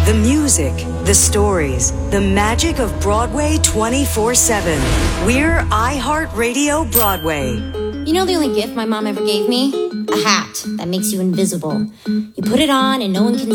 The music, the stories, the magic of Broadway 24/7. We're iHeartRadio Broadway. You know the only gift my mom ever gave me? A hat that makes you invisible. You put it on and no one can